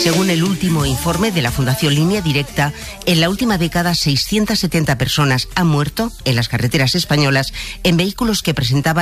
Según el último informe de la Fundación Línea Directa, en la última década 670 personas han muerto en las carreteras españolas en vehículos que presentaban